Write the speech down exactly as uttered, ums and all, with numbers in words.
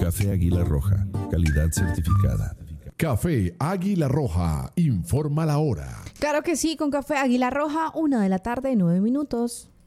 Café Águila Roja, calidad certificada. Café Águila Roja, informa la hora. Claro que sí, con Café Águila Roja, una de la tarde, nueve minutos.